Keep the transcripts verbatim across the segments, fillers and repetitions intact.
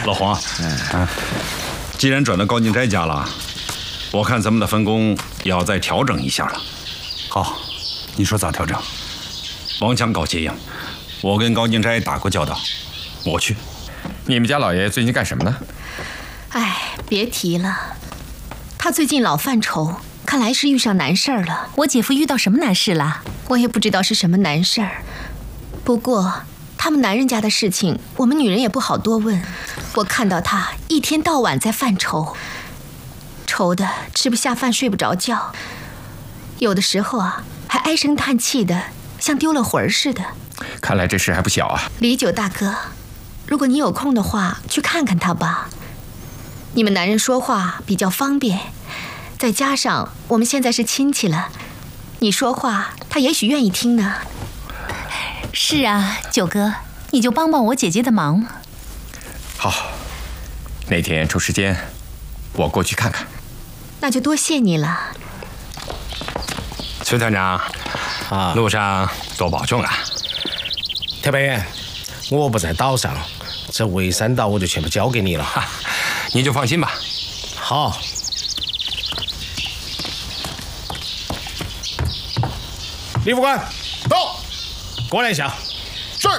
老黄，嗯，既然转到高进斋家了，我看咱们的分工也要再调整一下了。 好，你说咋调整？ 王强搞接应，我跟高进斋打过交道，我去。 你们家老爷最近干什么呢？ 哎，别提了，他最近老犯愁，看来是遇上难事儿了。 我姐夫遇到什么难事了？ 我也不知道是什么难事儿，不过他们男人家的事情，我们女人也不好多问。我看到他一天到晚在犯愁，愁得吃不下饭睡不着觉，有的时候啊还唉声叹气的，像丢了魂儿似的。 看来这事还不小啊。 李九大哥，如果你有空的话，去看看他吧。你们男人说话比较方便，再加上我们现在是亲戚了，你说话他也许愿意听呢。 是啊，九哥，你就帮帮我姐姐的忙。 好，哪天抽时间，我过去看看。 那就多谢你了。 崔团长， 啊， 路上多保重啊。 特派员，我不在岛上，这围山岛我就全部交给你了。 哈，你就放心吧。 好。李副官， 到， 过来一下。 是。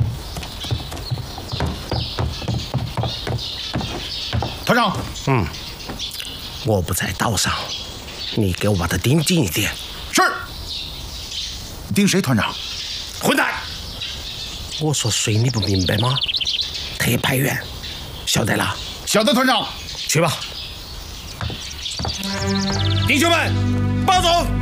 团长， 嗯，我不在岛上，你给我把他盯紧一点。 是。盯谁，团长？ 混蛋！我说谁你不明白吗？特派员，晓得了。 晓得，团长。 去吧，弟兄们，保重。